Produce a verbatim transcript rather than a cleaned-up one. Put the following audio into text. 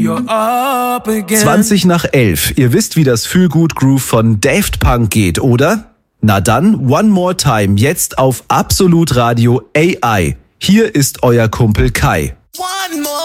zwanzig nach elf. Ihr wisst, wie das Fühlgut Groove von Daft Punk geht, oder? Na dann, One More Time, jetzt auf Absolut Radio A I. Hier ist euer Kumpel Kai. One more